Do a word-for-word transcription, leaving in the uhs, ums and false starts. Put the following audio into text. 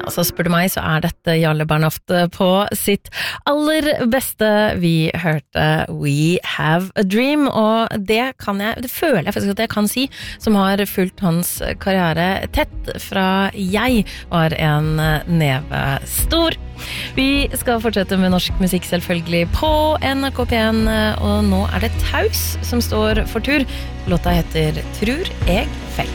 Altså, spør du meg, så er dette Jarle Bernhoft på sitt aller beste. Vi hørte We Have a Dream, og det kan jeg, det føler jeg faktisk at jeg kan si, som har fulgt hans karriere tett fra jeg var en neve stor. Vi skal fortsette med norsk musikk selvfølgelig på N R K P en, og nå er det Taus som står for tur. Låta heter Tror jeg feil.